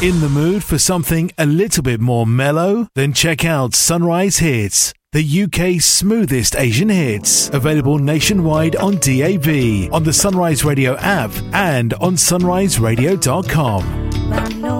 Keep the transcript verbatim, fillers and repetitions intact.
In the mood for something a little bit more mellow? Then check out Sunrise Hits, the U K's smoothest Asian hits. Available nationwide on D A B, on the Sunrise Radio app, and on sunrise radio dot com.